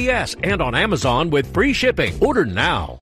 UPS and on Amazon with free shipping. Order now.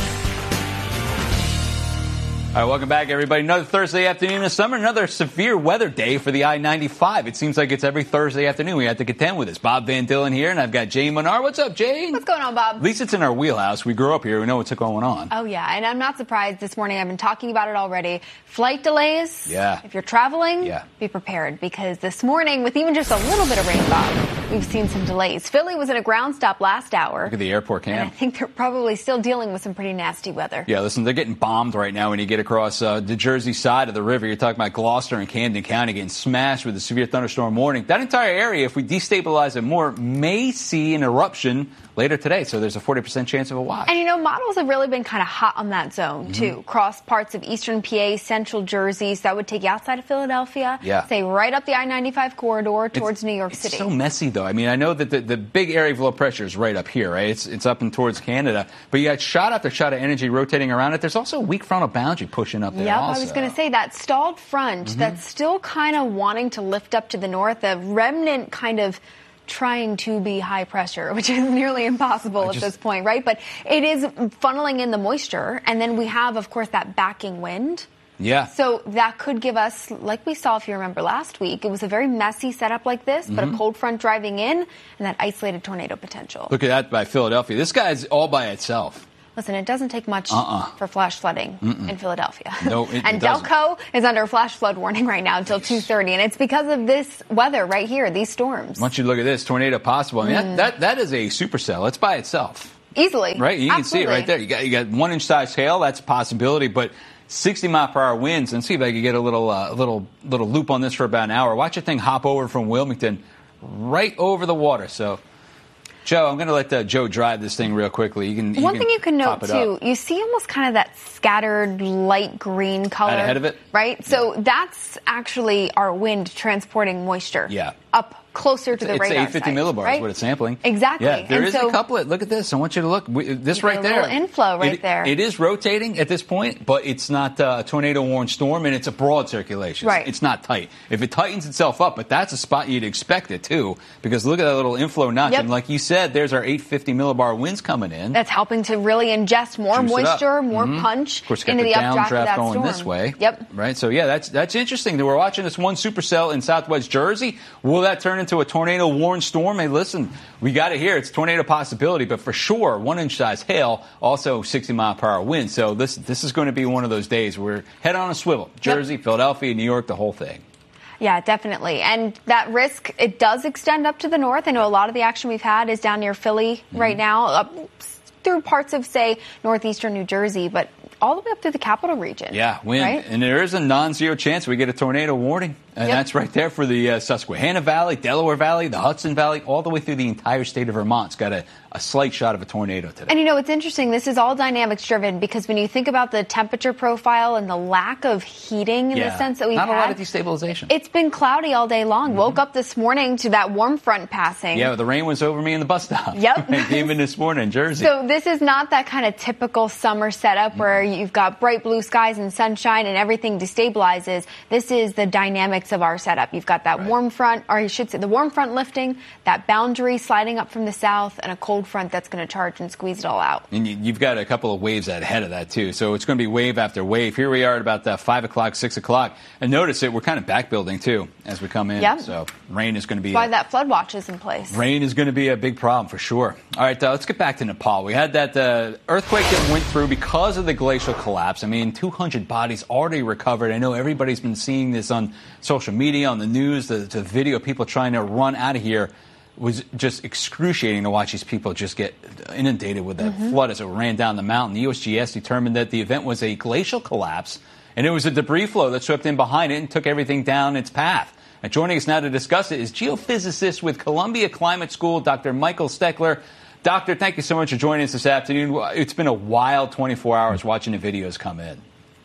All right, welcome back, everybody. Another Thursday afternoon of summer, another severe weather day for the I-95. It seems like it's every Thursday afternoon we have to contend with this. Bob Van Dillen here, and I've got Jane Menard. What's up, Jane? What's going on, Bob? At least it's in our wheelhouse. We grew up here. We know what's going on. Oh, yeah, and I'm not surprised this morning. I've been talking about it already. Flight delays. Yeah. If you're traveling, be prepared, because this morning, with even just a little bit of rain, Bob, we've seen some delays. Philly was in a ground stop last hour. Look at the airport cam. And I think they're probably still dealing with some pretty nasty weather. Yeah, listen, they're getting bombed right now when you get across the Jersey side of the river. You're talking about Gloucester and Camden County getting smashed with a severe thunderstorm warning. That entire area, if we destabilize it more, may see an eruption later today. So there's a 40% chance of a watch. And, models have really been kind of hot on that zone, too. Across parts of eastern PA, central Jersey. So that would take you outside of Philadelphia. Yeah. Say right up the I-95 corridor towards New York City. It's so messy, though. I mean, I know that the big area of low pressure is right up here, right? It's up and towards Canada. But you got shot after shot of energy rotating around it. There's also a weak frontal boundary pushing up there also. I was going to say that stalled front that's still kind of wanting to lift up to the north, a remnant kind of trying to be high pressure, which is nearly impossible at this point, right? But it is funneling in the moisture. And then we have, of course, that backing wind. Yeah. So that could give us, like we saw, if you remember last week, it was a very messy setup like this, but a cold front driving in and that isolated tornado potential. Look at that by Philadelphia. This guy's all by itself. Listen, it doesn't take much for flash flooding in Philadelphia. No, and Delco is under a flash flood warning right now until 2:30, and it's because of this weather right here, these storms. I want you to look at this, tornado possible. I mean, that is a supercell. It's by itself. Easily. Right? You can see it right there. You got 1-inch size hail. That's a possibility, but 60-mile-per-hour winds. And see if I can get a little loop on this for about an hour. Watch the thing hop over from Wilmington right over the water. So, Joe, I'm going to let Joe drive this thing real quickly. One thing you can note, too, you see almost kind of that scattered light green color. Out ahead of it? Right? So that's actually our wind transporting moisture up closer to the radar It's 850 site, millibars right? is what it's sampling. Exactly. Yeah, there is a couplet. Look at this. I want you to look. This right there. A little inflow right there. It is rotating at this point, but it's not a tornado-warned storm, and it's a broad circulation. Right. It's not tight. If it tightens itself up, but that's a spot you'd expect it to, because look at that little inflow notch. And like you said, there's our 850 millibar winds coming in. That's helping to really ingest more moisture, more punch of course, into the updraft of that going storm. This way. Yep. Right. So yeah, that's interesting. We're watching this one supercell in Southwest Jersey. Will that turn into a tornado-warned storm? Hey, listen, we got it here. It's tornado possibility, but for sure, 1-inch size hail, also 60-mile-per-hour wind. So this is going to be one of those days where we're head on a swivel. Jersey, Philadelphia, New York, the whole thing. Yeah, definitely. And that risk, it does extend up to the north. I know a lot of the action we've had is down near Philly right now, up through parts of, say, northeastern New Jersey, but all the way up through the capital region. Yeah, wind. Right? And there is a non-zero chance we get a tornado warning. And that's right there for the Susquehanna Valley, Delaware Valley, the Hudson Valley, all the way through the entire state of Vermont's got a slight shot of a tornado today. And, it's interesting. This is all dynamics driven because when you think about the temperature profile and the lack of heating in the sense that we've had. Not a lot of destabilization. It's been cloudy all day long. Woke up this morning to that warm front passing. Yeah, the rain was over me in the bus stop. Yep. Even this morning in Jersey. So this is not that kind of typical summer setup where you've got bright blue skies and sunshine and everything destabilizes. This is the dynamics of our setup. You've got that warm front, or I should say the warm front lifting, that boundary sliding up from the south, and a cold front that's going to charge and squeeze it all out. And you've got a couple of waves ahead of that, too. So it's going to be wave after wave. Here we are at about 5 o'clock, 6 o'clock. And notice it, we're kind of back building, too, as we come in. Yep. So rain is going to be... That's why that flood watch is in place. Rain is going to be a big problem, for sure. All right, let's get back to Nepal. We had that earthquake that went through because of the glacial collapse. I mean, 200 bodies already recovered. I know everybody's been seeing this on social media, on the news, the video of people trying to run out of here. Was just excruciating to watch these people just get inundated with that flood as it ran down the mountain. The USGS determined that the event was a glacial collapse, and it was a debris flow that swept in behind it and took everything down its path. And joining us now to discuss it is geophysicist with Columbia Climate School, Dr. Michael Steckler. Doctor, thank you so much for joining us this afternoon. It's been a wild 24 hours watching the videos come in.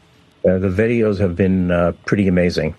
The videos have been pretty amazing.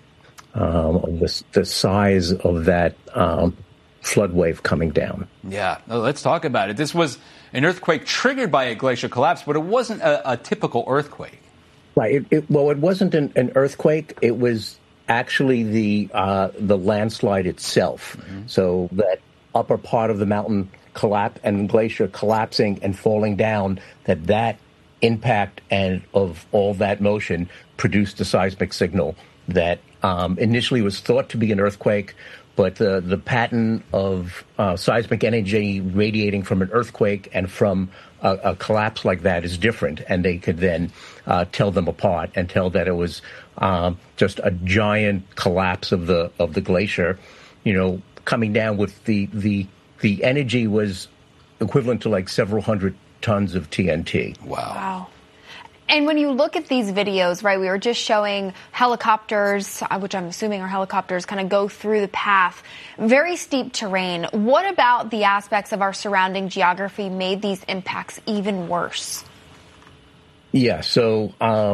The size of that flood wave coming down. Yeah, let's talk about it. This was an earthquake triggered by a glacial collapse, but it wasn't a typical earthquake. Right. It wasn't an earthquake. It was actually the landslide itself. So that upper part of the mountain glacier collapsing and falling down, that impact and of all that motion produced a seismic signal that initially was thought to be an earthquake, but the pattern of seismic energy radiating from an earthquake and from a collapse like that is different, and they could then tell them apart and tell that it was just a giant collapse of the glacier, coming down with the energy was equivalent to like several hundred tons of TNT. Wow. And when you look at these videos, right, we were just showing helicopters, which I'm assuming are helicopters, kind of go through the path. Very steep terrain. What about the aspects of our surrounding geography made these impacts even worse? Yeah, so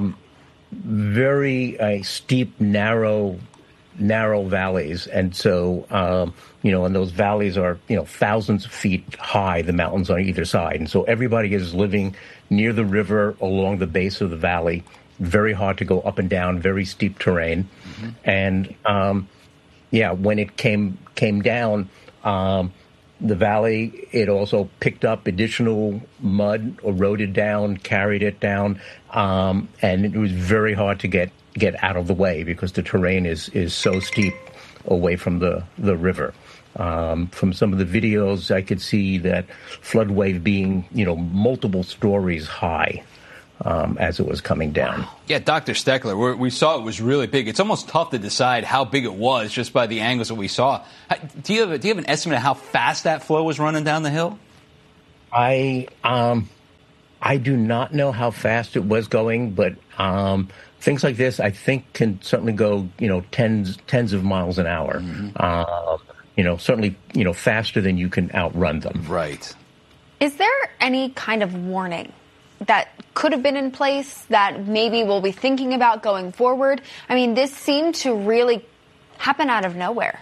very steep, narrow valleys. And so, and those valleys are, thousands of feet high, the mountains on either side. And so everybody is living near the river along the base of the valley. Very hard to go up and down, very steep terrain. Mm-hmm. And, when it came down, the valley, it also picked up additional mud, eroded down, carried it down. And it was very hard to get out of the way because the terrain is so steep away from the river. From some of the videos, I could see that flood wave being, multiple stories high as it was coming down. Yeah, Dr. Steckler, we saw it was really big. It's almost tough to decide how big it was just by the angles that we saw. Do you have an estimate of how fast that flow was running down the hill? I do not know how fast it was going, but things like this, I think, can certainly go, tens of miles an hour. Mm-hmm. Certainly, faster than you can outrun them. Right. Is there any kind of warning that could have been in place that maybe we'll be thinking about going forward? I mean, this seemed to really happen out of nowhere.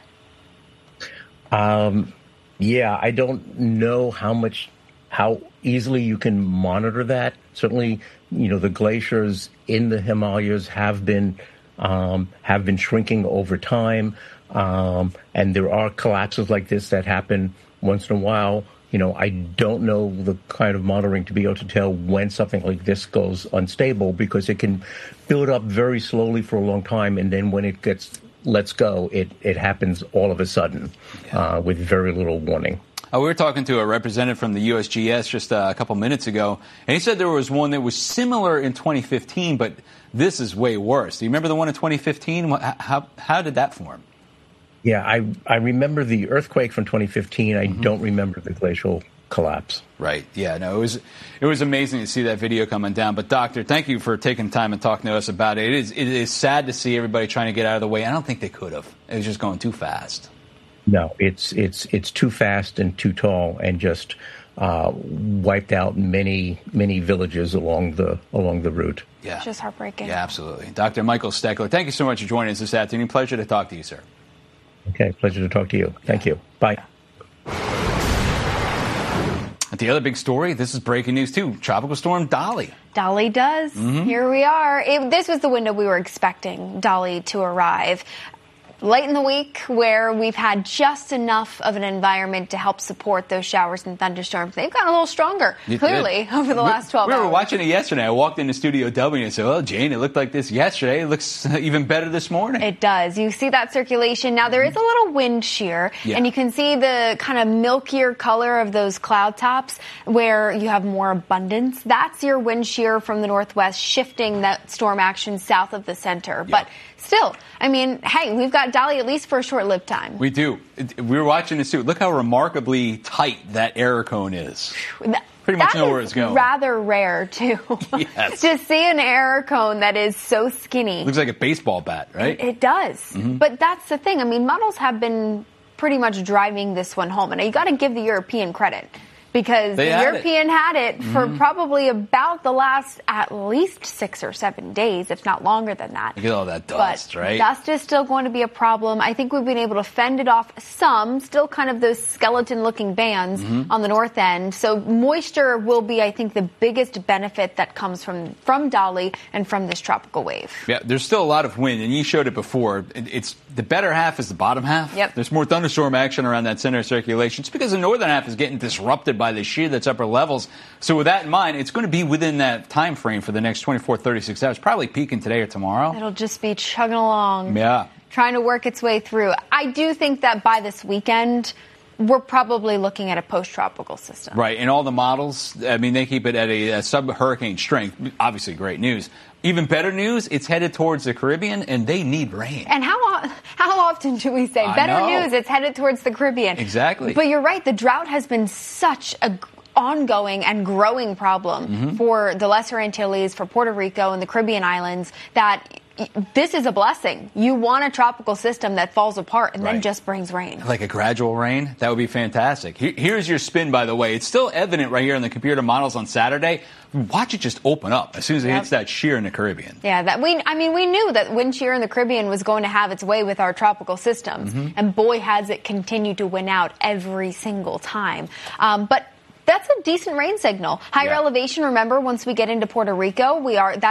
Yeah, I don't know how easily you can monitor that. Certainly, the glaciers in the Himalayas have been shrinking over time. And there are collapses like this that happen once in a while. I don't know the kind of monitoring to be able to tell when something like this goes unstable, because it can build up very slowly for a long time, and then when it lets go, it happens all of a sudden with very little warning. We were talking to a representative from the USGS just a couple minutes ago, and he said there was one that was similar in 2015, but this is way worse. Do you remember the one in 2015? How did that form? Yeah, I remember the earthquake from 2015. I don't remember the glacial collapse. Right. Yeah, no, it was amazing to see that video coming down. But, Doctor, thank you for taking time and talking to us about it. It is sad to see everybody trying to get out of the way. I don't think they could have. It was just going too fast. No, it's too fast and too tall, and just wiped out many villages along the route. Yeah. It's just heartbreaking. Yeah, absolutely. Dr. Michael Steckler, thank you so much for joining us this afternoon. Pleasure to talk to you, sir. Okay, pleasure to talk to you. Thank you. Bye. The other big story, this is breaking news too, Tropical Storm Dolly. Dolly does. Mm-hmm. Here we are. This was the window we were expecting Dolly to arrive. Late in the week, where we've had just enough of an environment to help support those showers and thunderstorms. They've gotten a little stronger, clearly, over the last 12 hours. We were watching it yesterday. I walked into Studio W and said, well, Jane, it looked like this yesterday. It looks even better this morning. It does. You see that circulation. Now, there is a little wind shear, and you can see the kind of milkier color of those cloud tops where you have more abundance. That's your wind shear from the northwest, shifting that storm action south of the center. But still, I mean, hey, we've got Dolly at least for a short-lived time. We do. We were watching this too. Look how remarkably tight that error cone is. Pretty much know where it's going. Rather rare, too. Yes. To see an error cone that is so skinny. Looks like a baseball bat, right? It does. Mm-hmm. But that's the thing. I mean, models have been pretty much driving this one home. And you got to give the European credit. because the had European had it for probably about the last at least 6 or 7 days, if not longer than that. You get all that dust, but right? Dust is still going to be a problem. I think we've been able to fend it off some, still kind of those skeleton-looking bands on the north end. So moisture will be, I think, the biggest benefit that comes from Dolly and from this tropical wave. Yeah, there's still a lot of wind, and you showed it before. It's the better half is the bottom half. Yep. There's more thunderstorm action around that center of circulation. It's because the northern half is getting disrupted by the shear that's upper levels. So with that in mind, it's going to be within that time frame for the next 24, 36 hours, probably peaking today or tomorrow. It'll just be chugging along. Yeah. Trying to work its way through. I do think that by this weekend, we're probably looking at a post-tropical system. Right, and all the models, I mean, they keep it at a sub-hurricane strength. Obviously, great news. Even better news, it's headed towards the Caribbean, and they need rain. And how often do we say, better news, it's headed towards the Caribbean? Exactly. But you're right, the drought has been such a ongoing and growing problem for the Lesser Antilles, for Puerto Rico and the Caribbean islands, that this is a blessing. You want a tropical system that falls apart and then just brings rain. Like a gradual rain? That would be fantastic. Here's your spin, by the way. It's still evident right here in the computer models on Saturday. Watch it just open up as soon as it hits that shear in the Caribbean. Yeah, we knew that wind shear in the Caribbean was going to have its way with our tropical systems. And boy, has it continued to win out every single time. But that's a decent rain signal. Higher elevation, remember, once we get into Puerto Rico,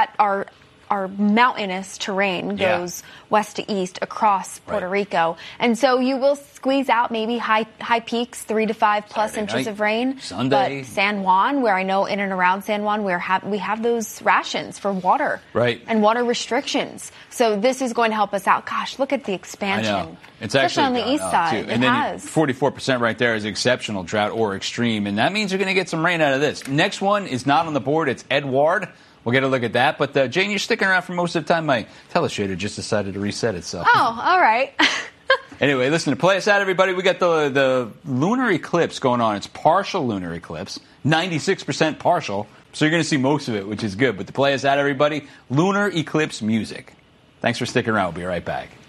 our mountainous terrain goes west to east across Puerto Rico. And so you will squeeze out maybe high peaks, 3 to 5 plus Saturday inches night, of rain. Sunday. But San Juan, where I know in and around San Juan, we have those rations for water. Right. And water restrictions. So this is going to help us out. Gosh, look at the expansion. I know. It's especially on actually the east side. Too. And it then has. 44% right there is exceptional drought or extreme. And that means you're going to get some rain out of this. Next one is not on the board. It's Edouard. We'll get a look at that. But, Jane, you're sticking around for most of the time. My teleshader just decided to reset itself. Oh, all right. Anyway, listen, to play us out, everybody, we got the lunar eclipse going on. It's partial lunar eclipse, 96% partial. So you're going to see most of it, which is good. But to play us out, everybody, lunar eclipse music. Thanks for sticking around. We'll be right back.